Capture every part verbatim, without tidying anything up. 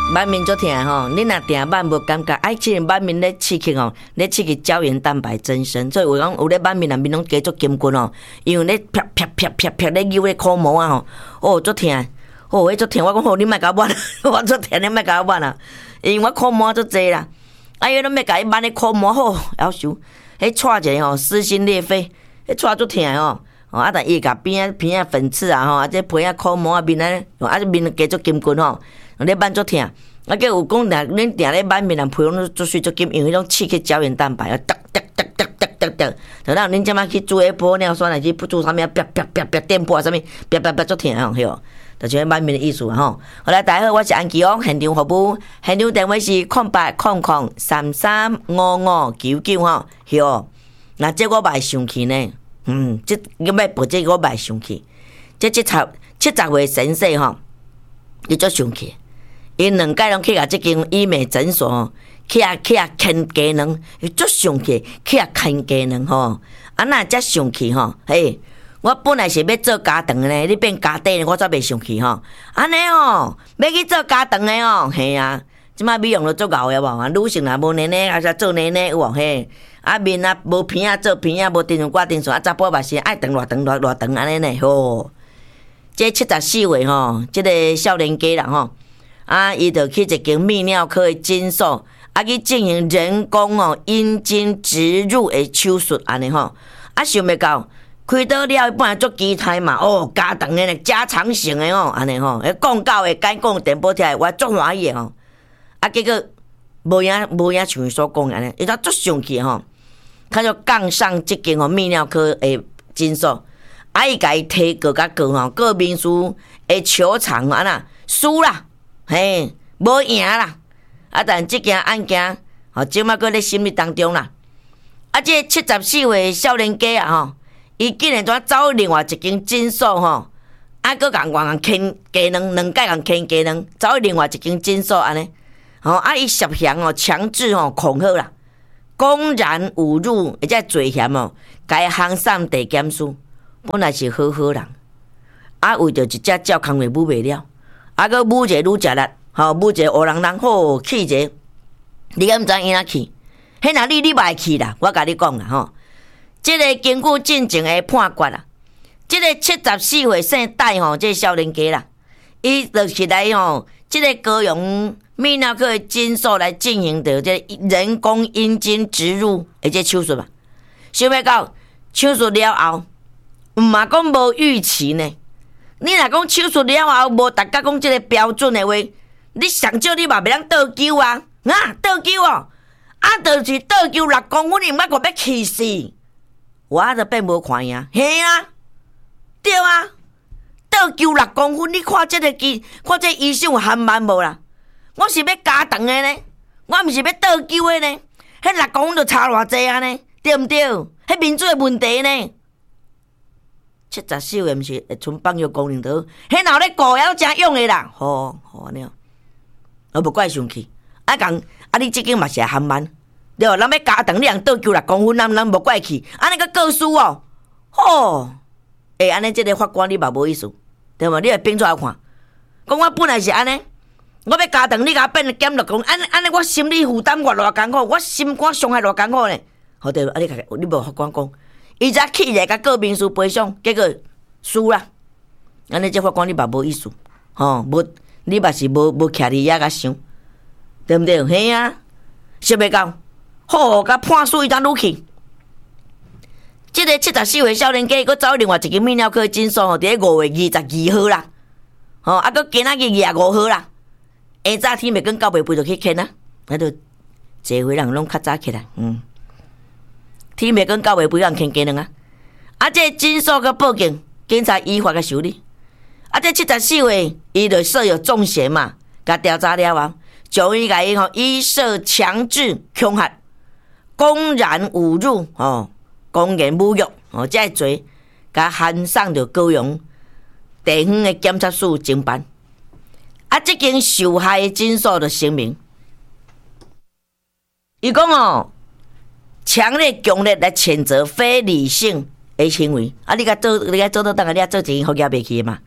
满面足痛吼，你若定满无感觉，哎，即个满面咧刺激吼，咧刺激胶原蛋白增生，所以有讲有咧满面内面拢加足筋骨哦，因为咧啪啪啪啪啪咧扭咧口毛啊吼，哦足痛，哦迄足痛，我讲吼你莫甲我挽，我足痛你莫甲我挽啊，因为我口毛足济啦，啊伊拢要甲伊挽咧口毛吼，夭寿，迄踹一下吼撕心裂肺，迄踹足痛吼。哦，啊！但伊甲边仔片仔粉刺啊，吼，啊，这皮仔口毛啊，面啊，啊，这面加足筋骨吼，咧挽足痛。啊，计有讲，若恁定咧挽面，人皮拢足水足紧，因为迄种刺激胶原蛋白啊，哒哒哒哒哒哒哒。等到恁即摆去做迄玻尿酸来去做啥物啊？啪啪啪啪电波啊，啥物？啪啪啪足痛吼，吼，就是迄挽面的意思啊，吼。好来，大家好，我是安琪翁，现场服务，现场电话是空八空空三三五五九九吼，吼。那这我袂生气呢。嗯，即要要报这我袂生气，即七十七十岁先生吼，伊足生气，因两届拢去甲即间医美诊所吼，去啊去啊牵鸡卵，伊足生气，去啊牵鸡卵吼，啊那遮生气吼，嘿，我本来是要做家长的呢，你变家底我则袂生气吼，安尼吼，要去做家长的哦，嘿啊，即摆美容都足牛的无，啊女性若无奶奶，还是做奶奶有无嘿？啊面啊无片啊做片啊无电线挂电线啊查甫嘛是爱长偌长偌偌长安尼呢吼。这七十四岁吼，即、这个少年家啦吼，啊伊就去一间泌尿科的诊所，啊去进行人工哦阴茎植入的手术安尼吼。啊想袂到开刀了，本来做期待嘛，哦加长的呢，加长型的哦安尼吼，迄广告的改讲电波听，我足欢喜的吼。啊结果无影无影像伊所讲安尼，伊他足生气吼。他就杠上即间吼泌尿科的诊所，啊伊甲伊提告甲告吼，告民事的求偿安那输啦，嘿，无赢啦，啊但即件案件吼，即摆搁咧审理当中啦，啊这七十四岁少年家啊吼，伊竟然怎走另外一间诊所吼，啊搁共我共牵鸡卵，两届共牵鸡卵，走另外一间诊所安尼，吼啊伊涉嫌吼强制吼恐吓啦。公然侮辱，而且罪嫌哦，该行上地检署，本来是好好人，啊为着一只鸟空话舞袂了，啊搁舞一个愈食力，吼舞一个黑人人，吼气一个，你敢毋知影哪气？迄若你你袂气啦，我甲你讲啦吼，即、这个根据进前的判决啦，即、这个七十四岁姓戴吼，即、这个少年家啦，伊就是来吼，即、这个高雄。泌尿科的诊所来进行的这人工阴茎植入的这手术嘛，想要到手术了后，毋嘛讲无预期呢？你若讲手术了后无达到讲这个标准的话，你上少你嘛袂当倒救啊？啊，倒救哦，啊，就是倒救六公分，你毋捌讲要气死，我就变无看赢，嘿啊，对啊，倒救六公分，你看这个机，看这个医生有含慢无啦？我是要加长的呢，我毋是要倒救的呢。迄六公分就差偌济啊呢，对毋对？迄民主的问题呢？七十四岁毋是会剩放药功能刀，迄闹咧狗咬真用的啦，吼吼安尼，我无怪生气。啊讲啊，你即间嘛是含慢，对无？咱要加长，你人倒救六公分，咱咱无怪气。安尼个告诉哦，吼，诶，安尼即个法官你嘛无意思，对无？你会编出来看，讲我本来是安尼。我要加长，你甲我变减六公分，安安尼我心理负担我偌艰苦，我心肝伤害偌艰苦呢？好对，啊你你无法官讲，伊才气来甲告民事赔偿，结果输啦。安尼这法官你嘛无意思，吼、哦，无你嘛是无无徛伫遐甲想，对毋对？嘿啊，想袂到，好甲判输伊才愈气。即、这个七十四岁少年家，佮走另外一间泌尿科诊所吼，伫咧五月二十二號啦，吼、哦，啊，佮今仔日廿五號啦。下早天袂跟到袂肥就去牵啊，那就坐回人拢较早起来，嗯，天袂跟到袂肥人牵鸡卵啊，啊这诊所个报警，警察依法个受理，啊这七十四岁伊就设有重嫌嘛，甲调查了后，就伊甲伊吼依涉强制恐吓、公然侮辱哦、公然侮辱哦，这罪甲函送着高雄地方的检察署侦办。啊！这间受害的诊所的声明，伊讲哦，强烈强烈来谴责非理性的行为。啊！你甲做，你甲做到当个，你啊做钱福业袂去嘛？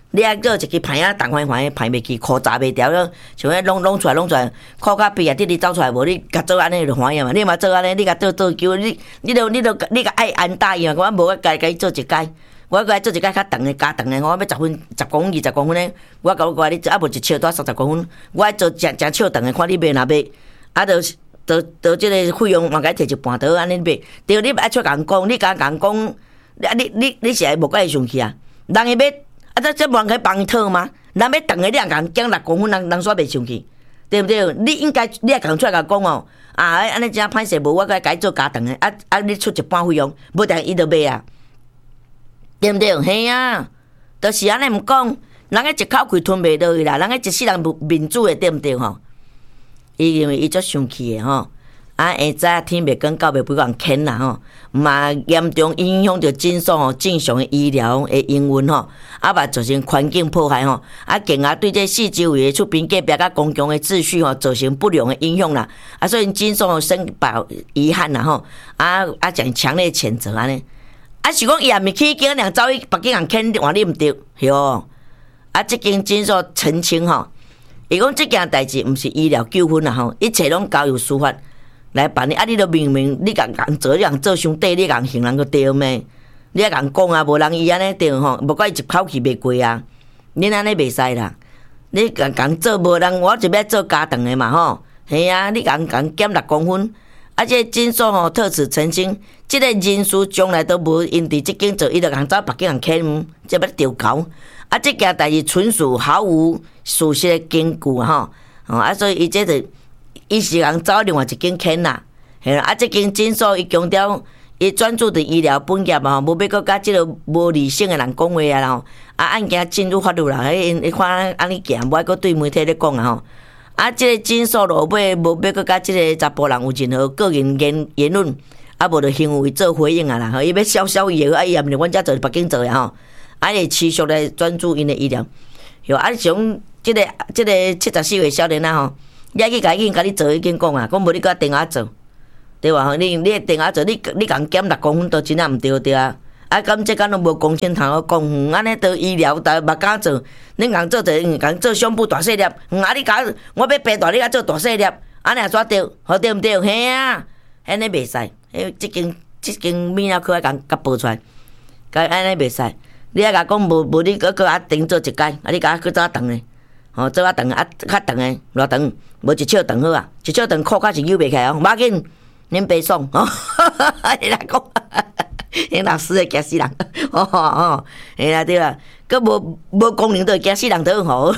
你啊做一支牌啊，重欢欢排袂去，裤扎袂掉了，像迄拢拢出来拢出来，裤甲鼻啊直直走出来，无你甲做安尼就欢喜嘛。你嘛做安尼，你甲做做球，你你都你都你甲爱按答应，我无甲甲伊做一届，我甲伊做一届较长的加长的，我要十分十公分二十公分的，我甲我甲你啊无一笑带三十公分，我爱做正正笑长的，看你卖若卖，啊就就就即个费用嘛，甲伊摕一半刀安尼卖，对，你爱出甲人讲，你甲人讲，啊你你你是会无甲伊生气啊？人会要。啊！这这无人可以帮伊讨吗？人要长的，你也共减六公分，人人煞袂生气，对不对？你应该你也共出来甲讲哦，啊，安尼真歹势，无我甲伊做加长的，啊啊！你出一半费用，无定伊就卖啊，对不对？嘿啊，就是安尼毋讲，人个一口气吞袂落去啦，人个一世人民主的，对不对吼？伊因为伊足生气的吼。啊，下早天袂光到袂不人牵啦吼，嘛严重影响着诊所吼正常的医疗的营运吼，啊嘛造成环境破坏吼，啊进而对这四周围的厝边隔壁甲公共的秩序吼造成不良的影响啦，啊所以诊所吼深表遗憾啦吼，啊啊将强烈谴责安尼，啊是讲伊也毋去经人走去别间人牵换你毋对，哟，啊即间诊所澄清吼，伊讲即件代志毋是医疗纠纷啦吼，一切拢交由司法。来办理啊！你都明明你共共做，你共做伤底，你共行人个对咩？你啊共讲啊，无人伊安尼对吼，无怪伊一口气袂过啊！恁安尼袂使啦！你共共做无人，我就要做加长的嘛吼。系啊，你共共减六公分，啊！这诊所吼特此澄清，即、这个人事将来都无因伫即间做，伊就共走别间人牵，即要调高。啊！即件代志纯属毫无事实的根据吼，哦啊，所以伊这就。伊是人走另外一间牵啦，嘿啦，啊，即间诊所伊强调，伊专注伫医疗本业嘛，无要搁甲即个无理性的人讲话啊，吼，啊，案件进入法律啦，迄因看安尼行，无爱搁对媒体咧讲啊，吼，啊，即个诊所落尾无要搁甲即个查甫人有任何个人言言论，啊，无着行为做回应啊啦，吼，伊要消消伊个，啊，伊也毋是阮遮做，北京做呀，吼，啊，伊持续来专注因的医疗，有啊，像即个即个七十四岁少年啊，吼。你去甲伊甲你做已经讲啊，讲无你甲电话做，对吧？你你电话做，你你共减六公分都真啊毋对对啊！啊，咁这敢拢无公正通好讲，安尼都医疗但目敢做，恁共做者共做胸部大细粒，啊你甲我要变大，你甲做大细粒，安尼也煞对，好对毋对？嘿啊，安尼袂使，迄即间即间泌尿科爱共甲报出来，甲安尼袂使，你爱甲讲无无你搁搁啊顶做一届，啊你甲搁做啊长咧。哦，做啊长啊，较长诶，偌长，无一笑长好啊，一笑长裤较是扭袂起来哦，无紧，恁白爽哦，你来讲，恁老师会惊死人，哦哦，嘿啦对啦，佮无无功能都会惊死人都好，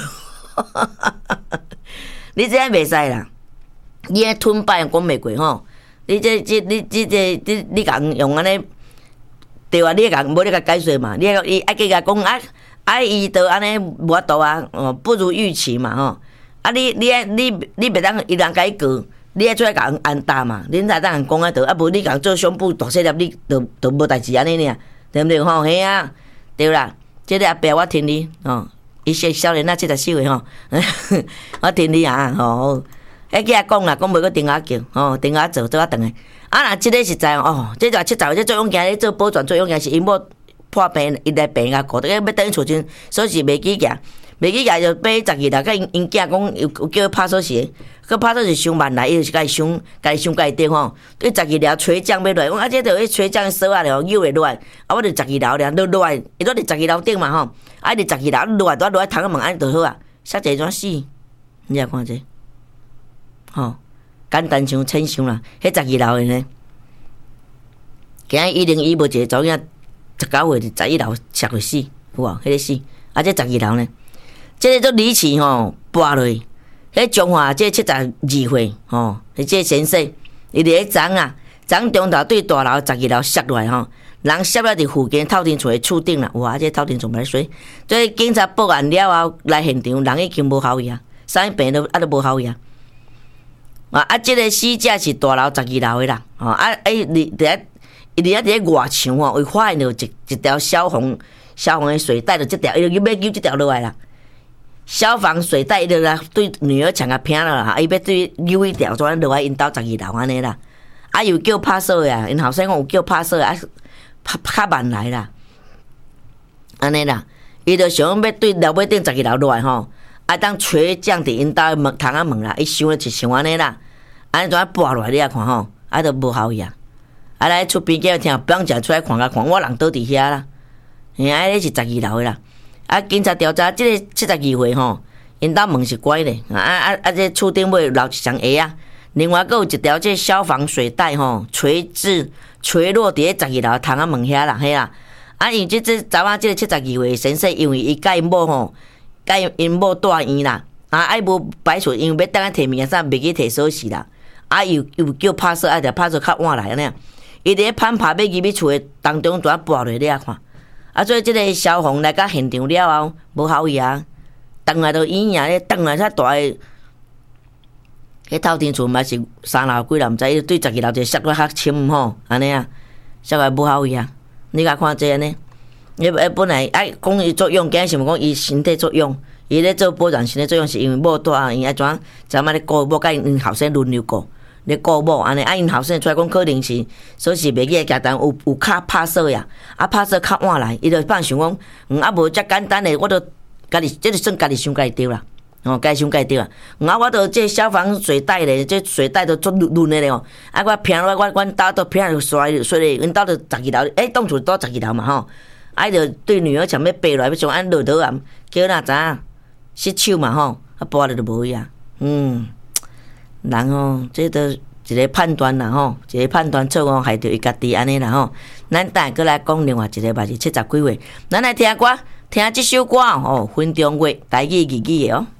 你这样袂使啦，你迄吞摆讲袂过吼，你这这你这这你你共用安尼，对啊，你共无你甲解说嘛，你伊爱去甲讲啊。啊，伊都安尼无法度啊，哦，不如预期嘛，吼。啊，你你你你袂当伊人甲伊过，你爱出来甲人安答嘛，恁才当人讲啊，倒啊，无你共做胸部大细粒，你都都无代志安尼尔，对毋对吼？嘿啊，对啦，即个阿伯我听你，哦，伊是少年啊，七十四岁吼，我听你啊，吼，迄个讲啦，讲袂个电话叫，吼，电话做做啊长诶，啊，若即个实在哦，即个七十岁，即做勇惊咧做保全，做勇惊是因某。破病，伊来病啊，顾得要等于厝阵，所以是袂记行，袂记行就买十二啦。甲因因囝讲有有叫拍锁匙，佮拍锁匙伤慢来，伊就是甲伊伤，甲伊伤甲伊顶吼。对十二条垂降要落，我啊这着迄垂降的锁啊了，扭会落来，啊我着十二条了，落落来，伊落伫十二条顶嘛吼，啊伫十二条落来，落落来窗仔门安尼就好啊，煞济怎死？你来看者，吼，简单像轻伤啦，迄十二条的呢，今日一零一无一个查某囝。十九岁十一楼摔会死，有无？迄个死，啊，这十二楼呢？这个都离奇吼，跋落去。迄中华这七十二岁吼，迄这先生，伊伫迄昨啊，昨中昼对大楼十二楼摔落来吼，人摔了伫附近透天厝的厝顶啦。哇，这透天厝歹水。所以警察报案了后来现场，人已经无效伊啊，啥物病都啊都无效伊啊。啊啊，这个死者是大楼十二楼的啦，吼啊哎，你伫遐。伊伫遐伫咧外墙吼，为发现着一一条消防消防的水带，着即条，伊就要救即条落来啦。消防水带伊就来对女儿抢啊拼了啦，伊要对救迄条，怎落来因兜十二楼安尼啦。啊，有叫拍锁的啊，因后生讲有叫拍锁的啊，较较慢来啦，安尼啦。 伊就想要对楼尾顶十二楼落来吼，啊当垂降伫因兜门窗仔门啦，伊想咧是想安尼啦，安尼怎啊跋落来你啊看吼，啊都无效呀，啊来厝边叫听，不用食出来看甲看，我人倒伫遐啦，嘿，啊迄是十二楼的啦，啊警察调查即个七十二岁吼，因兜门是关的，啊啊啊这厝顶尾留一双鞋啊，另外佫有一条这消防水带吼，垂至垂落伫咧十二楼窗仔门遐啦，嘿啦。啊，因即即查某即个七十二岁先生，因为伊甲因某吼，甲因某住院啦，啊，爱无摆厝，因为要等下摕物件啥，袂记摕锁匙啦，啊，又又叫拍锁，啊，着拍锁较晚来安尼，伊伫咧攀爬要入去厝的当中，怎啊跋落你啊看，啊，所以即个消防来到现场了后，无效伊啊，转来都医院咧，转来较大个，迄透天厝嘛是三楼几楼，毋知伊对十二楼就摔到较深吼，安尼啊，摔来无效伊啊。你甲看这呢？伊本来爱讲伊作用，今是毋讲伊身体作用，伊咧做保障身体作用，是因为某带啊，因爱怎怎啊咧顾某，甲因后生轮流顾，咧顾某安尼，啊因后生出来讲可能是锁匙袂记加单有有卡拍锁呀，啊拍锁较晚来，伊就放想讲，嗯啊无遮简单诶，我都家己即个算家己想家己对啦。哦，该想该对啊！啊，我都这消防水带咧，这水带都做润润的咧哦。啊，我平我我阮兜都平就摔摔咧，阮兜都十二楼，诶，当厝倒十二楼嘛吼。啊，就对女儿想要爬落来，要想按落倒啊，叫哪知影失手嘛吼，啊，跋了就无去啊。嗯，人吼，这都一个判断啦吼，一个判断错误害着伊家己安尼啦吼。咱等下过来讲另外一个嘛是七十几岁，咱来听歌，听即首歌哦，分钟月台语日语的哦。